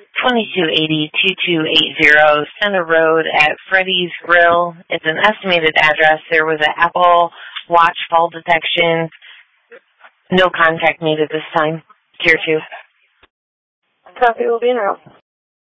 2280-2280 Center Road at Freddy's Grill. It's an estimated address. There was an Apple Watch fall detection. No contact needed this time. Tier 2. Copy, will be in route.